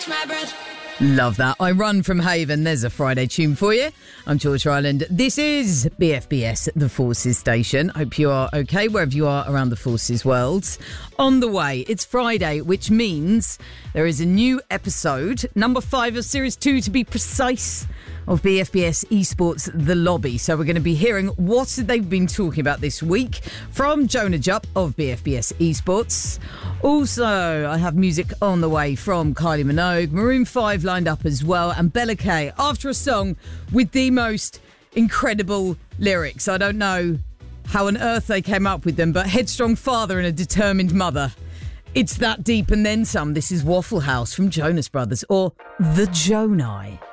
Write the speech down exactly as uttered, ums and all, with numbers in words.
my breath. Love that. I Run from Haven. There's a Friday tune for you. I'm George Ryland. This is B F B S, the Forces Station. Hope you are okay wherever you are around the Forces world. On the way, it's Friday, which means there is a new episode, number five of series two to be precise, of B F B S Esports The Lobby. So we're going to be hearing what they've been talking about this week from Jonah Jupp of B F B S Esports. Also, I have music on the way from Kylie Minogue, Maroon five lined up as well, and Bella Kay after a song with the most incredible lyrics. I don't know how on earth they came up with them, but headstrong father and a determined mother. It's that deep and then some. This is Waffle House from Jonas Brothers, or The Jonai.